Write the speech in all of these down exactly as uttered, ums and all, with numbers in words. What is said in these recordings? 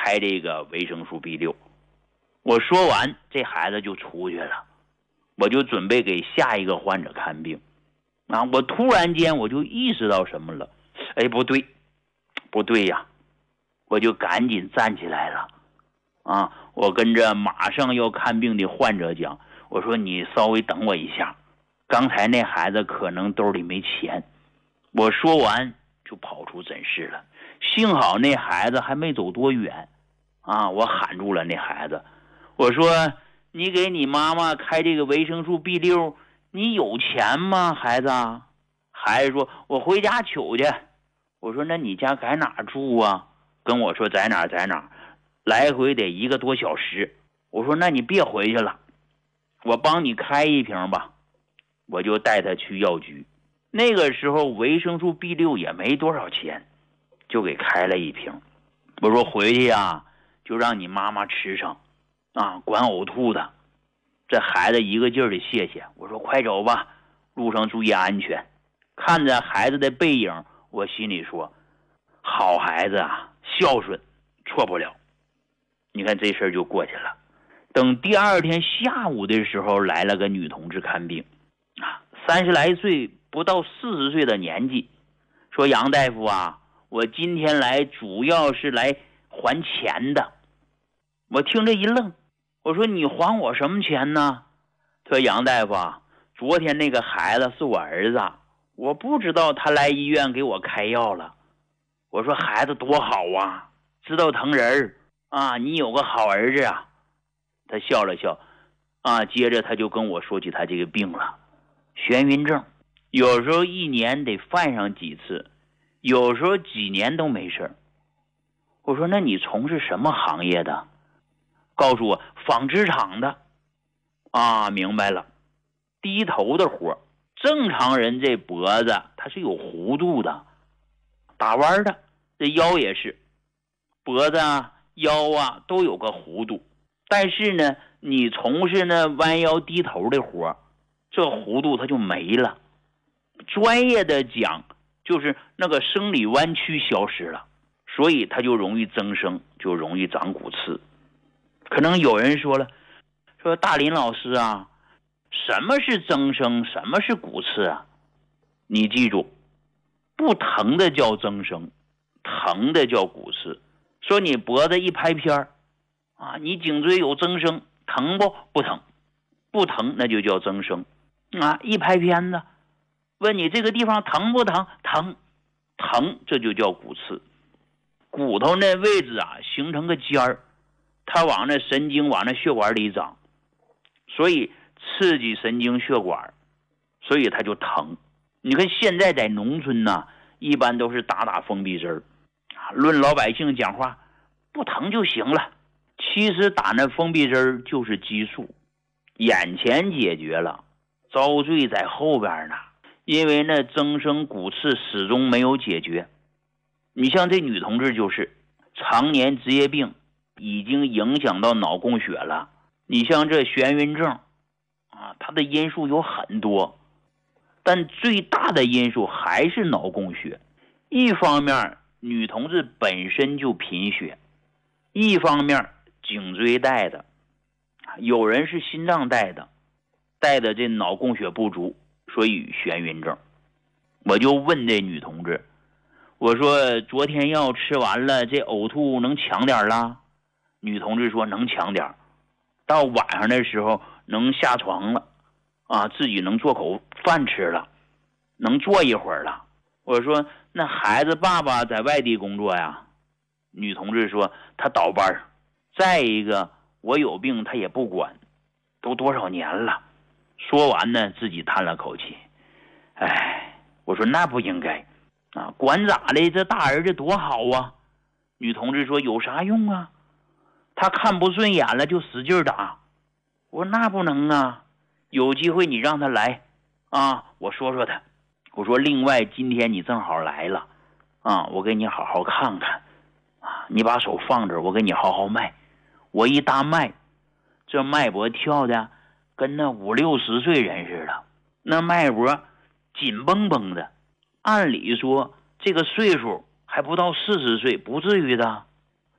开这个维生素 B 六。我说完，这孩子就出去了，我就准备给下一个患者看病啊！我突然间我就意识到什么了？哎，不对，不对呀！我就赶紧站起来了啊！我跟着马上要看病的患者讲，我说你稍微等我一下，刚才那孩子可能兜里没钱。我说完就跑出诊室了，幸好那孩子还没走多远啊！我喊住了那孩子，我说你给你妈妈开这个维生素 B 六，你有钱吗孩子？孩子说我回家取去。我说那你家在哪住啊？跟我说在哪在哪，来回得一个多小时。我说那你别回去了，我帮你开一瓶吧。我就带他去药局，那个时候维生素 B 六也没多少钱，就给开了一瓶。我说回去呀，就让你妈妈吃上啊，管呕吐的。这孩子一个劲儿的谢谢。我说快走吧，路上注意安全。看着孩子的背影，我心里说好孩子啊，孝顺，错不了。你看这事儿就过去了。等第二天下午的时候，来了个女同志看病啊，三十来岁，不到四十岁的年纪，说杨大夫啊，我今天来主要是来还钱的。我听着一愣，我说你还我什么钱呢？他说杨大夫啊，昨天那个孩子是我儿子，我不知道他来医院给我开药了。我说孩子多好啊，知道疼人啊，你有个好儿子啊。他笑了笑啊，接着他就跟我说起他这个病了，眩晕症，有时候一年得犯上几次，有时候几年都没事。我说那你从事什么行业的？告诉我纺织厂的。啊，明白了，低头的活。正常人这脖子它是有弧度的，打弯的，这腰也是，脖子啊腰啊都有个弧度。但是呢，你从事那弯腰低头的活，这弧度它就没了。专业的讲，就是那个生理弯曲消失了，所以它就容易增生，就容易长骨刺。可能有人说了，说大林老师啊，什么是增生，什么是骨刺啊？你记住，不疼的叫增生，疼的叫骨刺。说你脖子一拍片啊，你颈椎有增生，疼不？不疼，不疼那就叫增生啊。一拍片子，问你这个地方疼不疼？疼，疼这就叫骨刺。骨头那位置啊，形成个尖儿，它往那神经往那血管里长，所以刺激神经血管，所以它就疼。你看现在在农村呢、啊，一般都是打打封闭针啊，论老百姓讲话，不疼就行了。其实打那封闭针就是激素，眼前解决了，遭罪在后边呢。因为那增生骨刺始终没有解决。你像这女同志就是常年职业病，已经影响到脑供血了。你像这眩晕症啊，它的因素有很多，但最大的因素还是脑供血。一方面女同志本身就贫血，一方面颈椎带的，有人是心脏带的，带的这脑供血不足，所以眩晕症。我就问这女同志，我说昨天药吃完了，这呕吐能强点了？女同志说能强点，到晚上的时候能下床了啊，自己能做口饭吃了，能坐一会儿了。我说那孩子爸爸在外地工作呀？女同志说他倒班。再一个我有病他也不管，都多少年了。说完呢，自己叹了口气，哎，我说那不应该啊，管咋的，这大儿子多好啊。女同志说有啥用啊，他看不顺眼了就使劲打。我说那不能啊，有机会你让他来啊，我说说他。我说另外今天你正好来了啊，我给你好好看看啊，你把手放这，我给你好好脉。我一搭脉，这脉搏跳的跟那五六十岁人似的，那脉搏紧绷绷的。按理说这个岁数还不到四十岁，不至于的。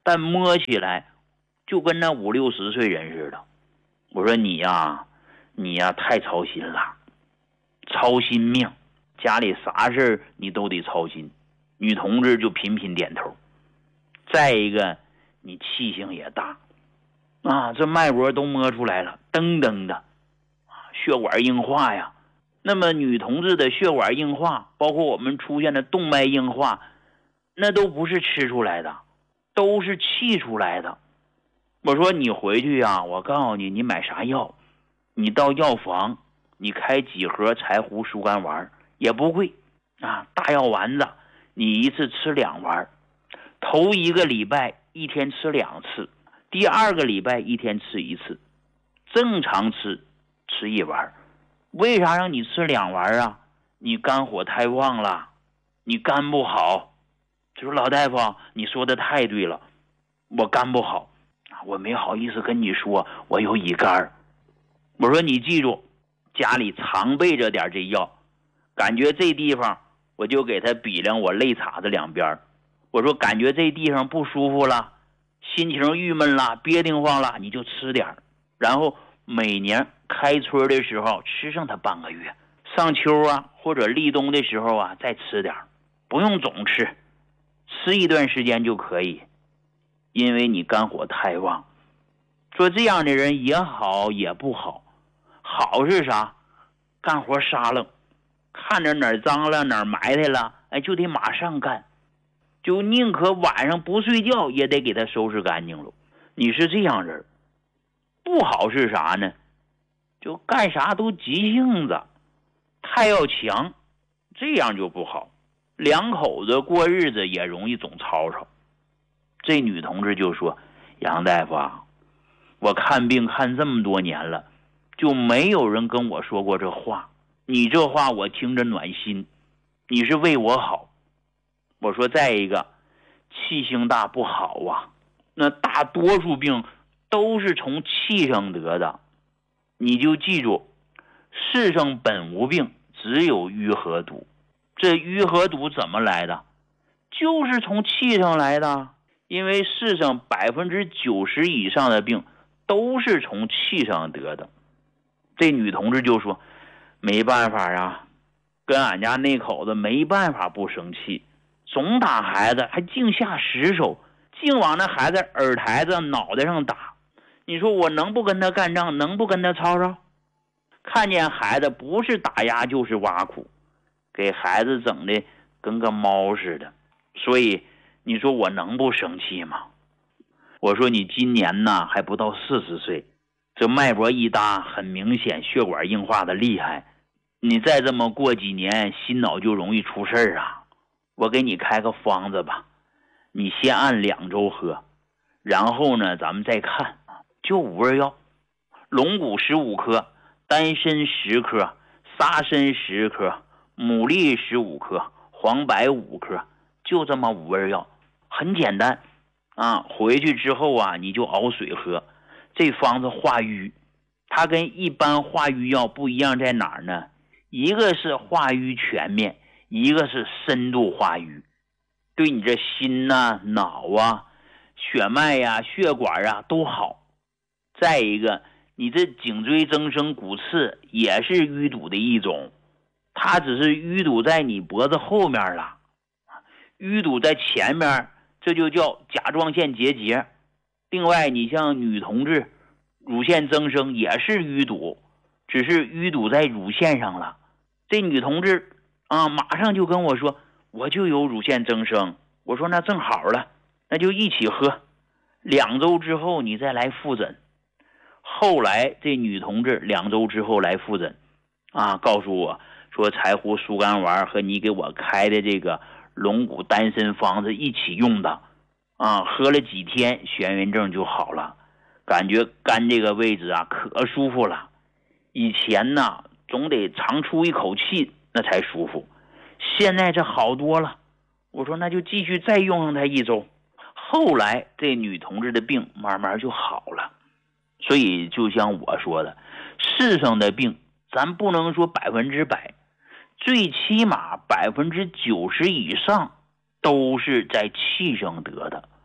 但摸起来就跟那五六十岁人似的。我说你呀，你呀太操心了，操心命，家里啥事你都得操心。女同志就频频点头。再一个，你气性也大啊，这脉搏都摸出来了，噔噔的，血管硬化呀。那么女同志的血管硬化，包括我们出现的动脉硬化，那都不是吃出来的，都是气出来的。我说你回去呀，我告诉你，你买啥药，你到药房，你开几盒柴胡疏肝丸，也不贵啊，大药丸子，你一次吃两丸，头一个礼拜一天吃两次，第二个礼拜一天吃一次，正常吃吃一丸。为啥让你吃两丸啊？你肝火太旺了，你肝不好。就说老大夫，你说的太对了，我肝不好，我没好意思跟你说我有乙肝。我说你记住，家里常备着点这药，感觉这地方我就给他比量我肋叉子两边。我说感觉这地方不舒服了，心情郁闷了，憋得慌了，你就吃点，然后每年开春的时候吃上它半个月，上秋啊或者立冬的时候啊再吃点，不用总吃，吃一段时间就可以。因为你肝火太旺。说这样的人也好也不好。好是啥？干活沙楞，看着哪儿脏了哪儿埋汰了，哎，就得马上干，就宁可晚上不睡觉也得给他收拾干净了。你是这样人。不好是啥呢？就干啥都急性子，太要强，这样就不好。两口子过日子也容易总吵吵。这女同志就说，杨大夫啊，我看病看这么多年了，就没有人跟我说过这话，你这话我听着暖心，你是为我好。我说再一个，气性大不好啊，那大多数病都是从气上得的。你就记住，世上本无病，只有瘀和堵。这瘀和堵怎么来的？就是从气上来的。因为世上百分之九十以上的病都是从气上得的。这女同志就说，没办法啊，跟俺家那口子没办法不生气，总打孩子，还净下死手，净往那孩子耳台子脑袋上打。你说我能不跟他干仗，能不跟他吵吵？看见孩子不是打压就是挖苦，给孩子整的跟个猫似的。所以你说我能不生气吗？我说你今年呢还不到四十岁，这脉搏一搭，很明显血管硬化的厉害，你再这么过几年，心脑就容易出事儿啊。我给你开个方子吧，你先按两周喝，然后呢咱们再看。就五味药，龙骨十五克，丹参十克，沙参十克，牡蛎十五克，黄柏五克，就这么五味药，很简单啊。回去之后啊，你就熬水喝。这方子化瘀，它跟一般化瘀药不一样在哪儿呢？一个是化瘀全面，一个是深度化瘀，对你这心呐、脑啊、血脉呀、血管啊都好。再一个，你这颈椎增生骨刺也是淤堵的一种，它只是淤堵在你脖子后面了，淤堵在前面，这就叫甲状腺结节。另外，你像女同志乳腺增生也是淤堵，只是淤堵在乳腺上了。这女同志啊，马上就跟我说，我就有乳腺增生。我说那正好了，那就一起喝，两周之后你再来复诊。后来这女同志两周之后来复诊啊，告诉我说柴胡疏肝丸和你给我开的这个龙骨丹参方子一起用的啊，喝了几天眩晕症就好了，感觉肝这个位置啊可舒服了。以前呢总得长出一口气那才舒服，现在这好多了。我说那就继续再用上它一周。后来这女同志的病慢慢就好了。所以就像我说的，世上的病咱不能说百分之百，最起码百分之九十以上都是在气上得的。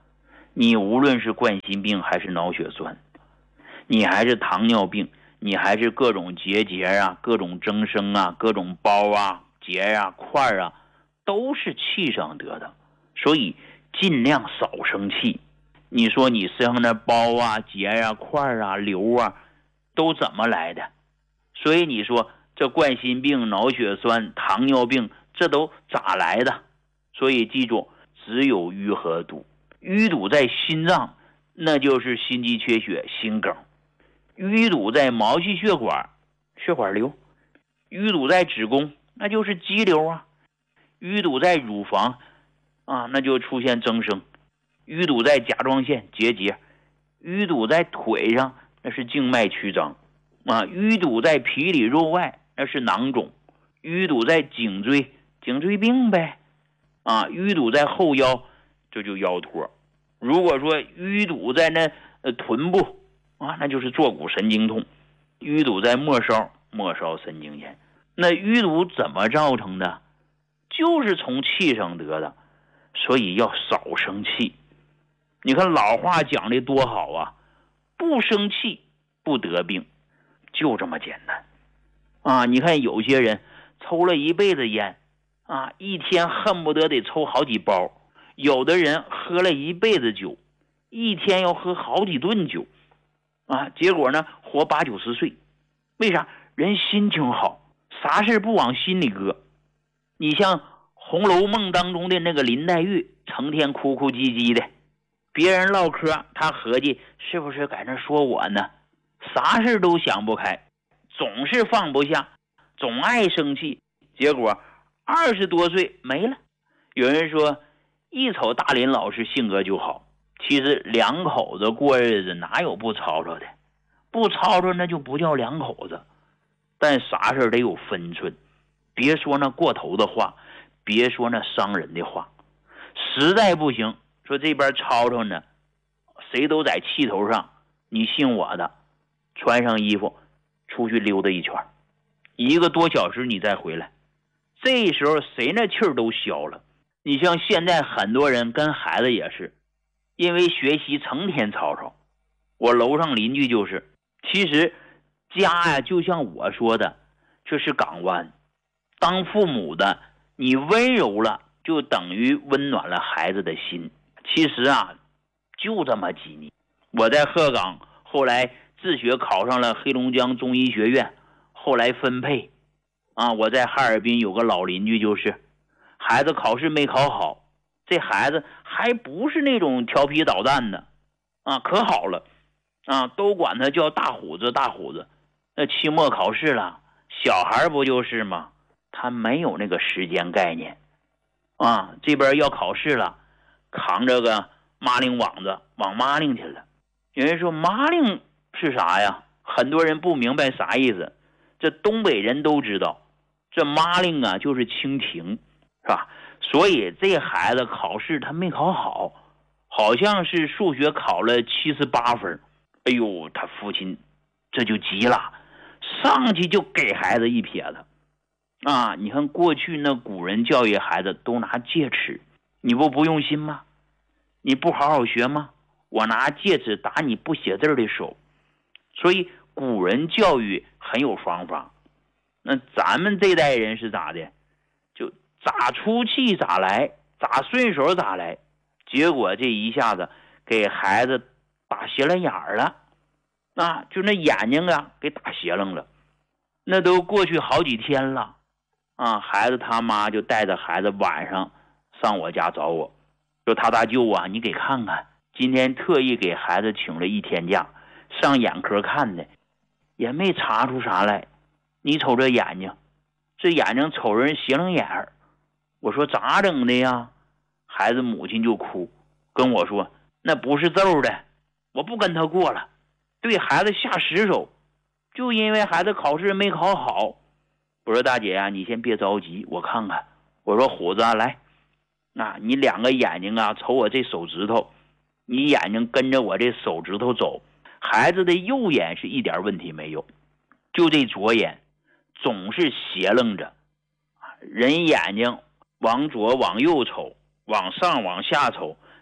你无论是冠心病还是脑血栓，你还是糖尿病，你还是各种结节啊，各种增生啊，各种包啊、结啊、块啊，都是气上得的。所以尽量少生气。你说你身上的包啊、结啊、块啊、瘤啊，都怎么来的？所以你说这冠心病、脑血栓、糖尿病，这都咋来的？所以记住，只有淤和堵。淤堵在心脏，那就是心肌缺血、心梗；淤堵在毛细血管，血管瘤；淤堵在子宫，那就是肌瘤啊；淤堵在乳房啊，那就出现增生；淤堵在甲状腺结节；淤堵在腿上，那是静脉曲张啊；淤堵在皮里肉外，那是囊肿；淤堵在颈椎，颈椎病呗啊；淤堵在后腰，这就腰托。如果说淤堵在那呃臀部啊，那就是坐骨神经痛；淤堵在末梢，末梢神经炎。那淤堵怎么造成的？就是从气上得的，所以要少生气。你看老话讲的多好啊，不生气不得病，就这么简单啊！你看有些人抽了一辈子烟啊，一天恨不得得抽好几包；有的人喝了一辈子酒，一天要喝好几顿酒啊，结果呢活八九十岁。为啥？人心情好，啥事不往心里搁。你像《红楼梦》当中的那个林黛玉，成天哭哭唧唧的，别人唠嗑，他合计是不是在那说我呢？啥事都想不开，总是放不下，总爱生气，结果二十多岁没了。有人说一瞅大林老师性格就好，其实两口子过日子哪有不吵吵的？不吵吵那就不叫两口子。但啥事得有分寸，别说那过头的话，别说那伤人的话。实在不行，说这边吵吵呢，谁都在气头上，你信我的，穿上衣服出去溜达一圈，一个多小时你再回来，这时候谁那气儿都消了。你像现在很多人跟孩子也是，因为学习成天吵吵。我楼上邻居就是，其实家呀就像我说的，这是港湾，当父母的你温柔了，就等于温暖了孩子的心。其实啊就这么几年。我在鹤岗后来自学考上了黑龙江中医学院，后来分配啊，我在哈尔滨有个老邻居，就是孩子考试没考好，这孩子还不是那种调皮捣蛋的啊，可好了啊，都管他叫大虎子大虎子。那期末考试了，小孩不就是吗？他没有那个时间概念啊，这边要考试了，扛着个麻令网子往麻令去了。有人说麻令是啥呀？很多人不明白啥意思，这东北人都知道，这麻令啊就是蜻蜓，是吧？所以这孩子考试他没考好，好像是数学考了七十八分。哎呦，他父亲这就急了，上去就给孩子一撇子啊！你看过去那古人教育孩子都拿戒尺，你不不用心吗？你不好好学吗？我拿戒尺打你不写字的手。所以古人教育很有方法。那咱们这代人是咋的？就咋出气咋来，咋顺手咋来，结果这一下子给孩子打斜了眼儿了啊，就那眼睛啊给打斜楞了。那都过去好几天了啊，孩子他妈就带着孩子晚上上我家找我，说他大舅啊，你给看看，今天特意给孩子请了一天假，上眼科看的，也没查出啥来。你瞅这眼睛，这眼睛瞅人斜楞眼儿。我说咋整的呀？孩子母亲就哭，跟我说那不是揍的，我不跟他过了，对孩子下死手，就因为孩子考试没考好。我说大姐啊，你先别着急，我看看。我说虎子啊，来啊，你两个眼睛啊瞅我这手指头，你眼睛跟着我这手指头走。孩子的右眼是一点问题没有，就这左眼总是斜楞着。人眼睛往左往右瞅，往上往下瞅，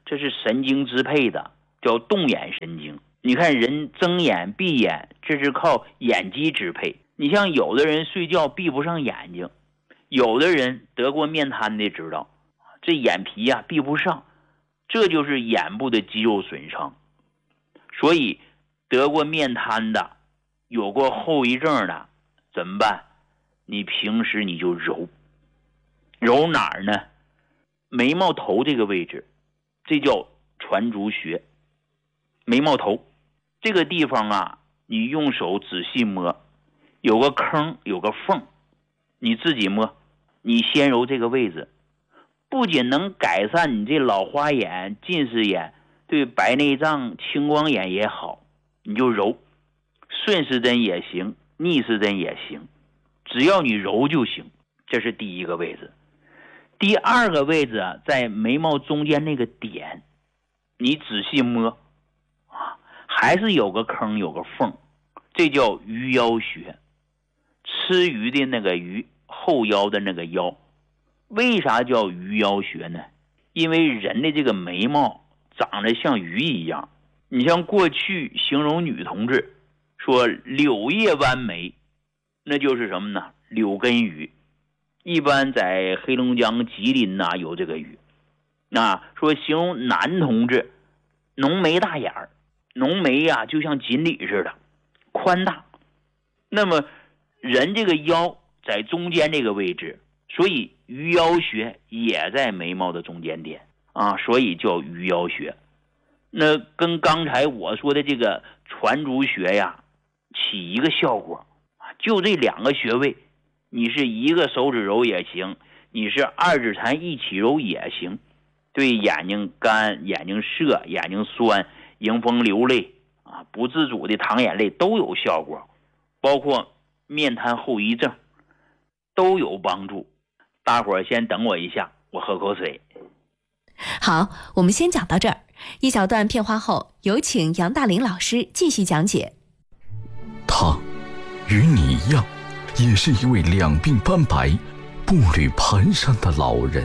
这是神经支配的，叫动眼神经。你看人睁眼闭眼，这是靠眼肌支配。你像有的人睡觉闭不上眼睛，有的人得过面瘫的知道，这眼皮呀、啊、闭不上，这就是眼部的肌肉损伤。所以得过面瘫的，有过后遗症的怎么办？你平时你就揉揉哪儿呢？眉毛头这个位置，这叫传足穴。眉毛头这个地方啊，你用手仔细摸，有个坑有个缝，你自己摸，你先揉这个位置，不仅能改善你这老花眼、近视眼，对白内障、青光眼也好，你就揉，顺时针也行，逆时针也行，只要你揉就行。这是第一个位置。第二个位置啊，在眉毛中间那个点，你仔细摸啊，还是有个坑有个缝，这叫鱼腰穴。吃鱼的那个鱼，后腰的那个腰。为啥叫鱼腰穴呢？因为人的这个眉毛长得像鱼一样。你像过去形容女同志说柳叶弯眉，那就是什么呢？柳根鱼。一般在黑龙江吉林呐、啊、有这个鱼。那说形容男同志浓眉大眼儿，浓眉呀、啊、就像锦鲤似的宽大。那么人这个腰在中间这个位置，所以鱼腰穴也在眉毛的中间点啊，所以叫鱼腰穴。那跟刚才我说的这个传足穴呀起一个效果，就这两个穴位，你是一个手指揉也行，你是二指禅一起揉也行，对眼睛干、眼睛涩、眼睛酸、迎风流泪啊、不自主的淌眼泪都有效果，包括面瘫后遗症都有帮助。大伙儿先等我一下，我喝口水。 好，我们先讲到这儿，一小段片花后，有请杨大林老师继续讲解。 他与你一样，也是一位两鬓斑白、步履蹒跚的老人。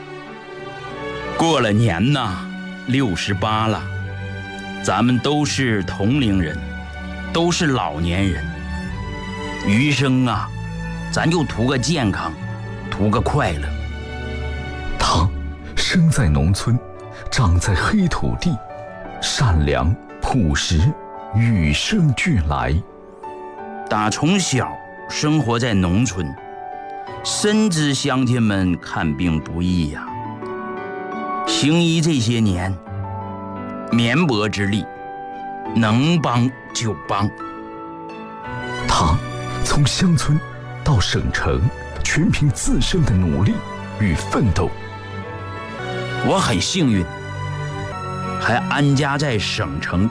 过了年呐，六十八了，咱们都是同龄人，都是老年人。余生啊，咱就图个健康，图个快乐。 他生在农村，长在黑土地，善良朴实，与生俱来。 打从小生活在农村，深知乡亲们看病不易呀、啊。行医这些年，绵薄之力，能帮就帮。 他从乡村到省城，全凭自身的努力与奋斗。 我很幸运，还安家在省城。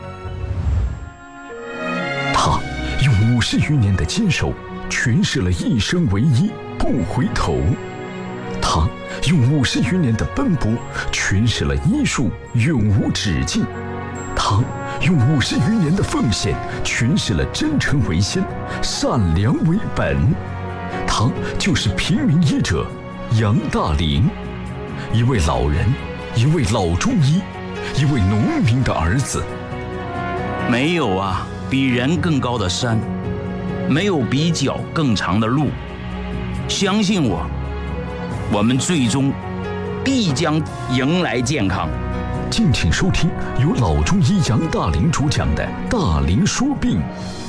他用五十余年的坚守，诠释了一生为一，不回头。他用五十余年的奔波，诠释了医术永无止境。他用五十余年的奉献，诠释了真诚为先，善良为本。他就是平民医者杨大林，一位老人，一位老中医，一位农民的儿子。 没有啊比人更高的山，没有比脚更长的路。相信我，我们最终必将迎来健康。 敬请收听由老中医杨大林主讲的《大林说病》。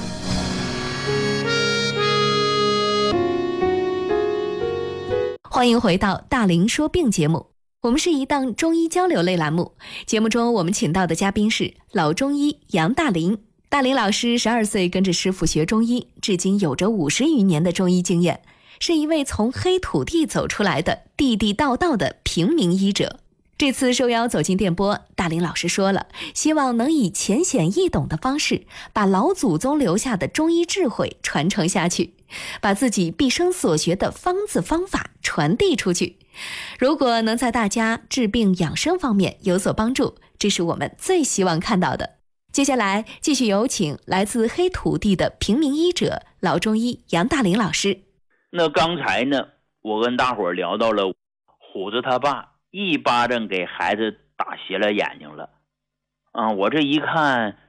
欢迎回到大林说病节目，我们是一档中医交流类栏目。节目中我们请到的嘉宾是老中医杨大林。大林老师十二岁跟着师傅学中医，至今有着五十余年的中医经验，是一位从黑土地走出来的地地道道的平民医者。这次受邀走进电波，大林老师说了，希望能以浅显易懂的方式，把老祖宗留下的中医智慧传承下去，把自己毕生所学的方子方法传递出去。如果能在大家治病养生方面有所帮助，这是我们最希望看到的。接下来继续有请来自黑土地的平民医者老中医杨大林老师。 那刚才呢，我跟大伙儿聊到了虎子他爸一巴掌给孩子打斜了眼睛了。嗯，我这一看